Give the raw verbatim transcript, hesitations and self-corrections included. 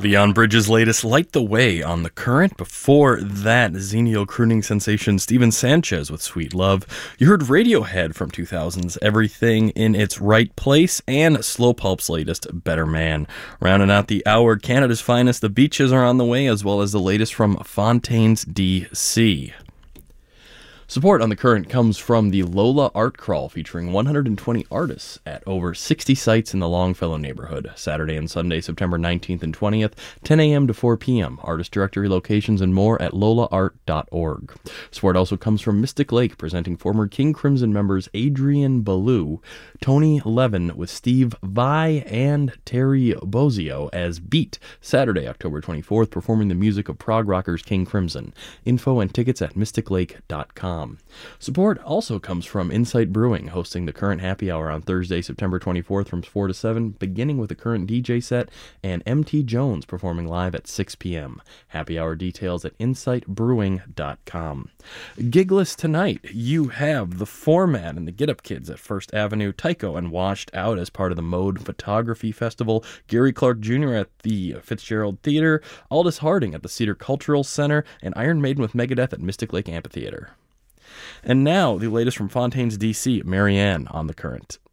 Leon Bridges' latest Light the Way on The Current. Before that, Xennial crooning sensation Steven Sanchez with Sweet Love. You heard Radiohead from two thousands, Everything in Its Right Place, and Slow Pulp's latest, Better Man. Rounding out the hour, Canada's finest, The Beaches are on the way, as well as the latest from Fontaines D C. Support on The Current comes from the Lola Art Crawl, featuring one hundred twenty artists at over sixty sites in the Longfellow neighborhood. Saturday and Sunday, September nineteenth and twentieth, ten a.m. to four p.m. Artist directory locations and more at lola art dot org. Support also comes from Mystic Lake, presenting former King Crimson members Adrian Ballou, Tony Levin with Steve Vai, and Terry Bozio as Beat, Saturday, October twenty-fourth, performing the music of prog rockers King Crimson. Info and tickets at mystic lake dot com. Support also comes from Insight Brewing, hosting the Current Happy Hour on Thursday, September twenty-fourth from four to seven, beginning with a Current D J set, and M T Jones performing live at six p.m. Happy Hour details at insight brewing dot com. Gig list tonight, you have The Format and the Get Up Kids at First Avenue, Tycho and Washed Out as part of the Mode Photography Festival, Gary Clark Junior at the Fitzgerald Theater, Aldous Harding at the Cedar Cultural Center, and Iron Maiden with Megadeth at Mystic Lake Amphitheater. And now, the latest from Fontaines D C, Marianne on The Current.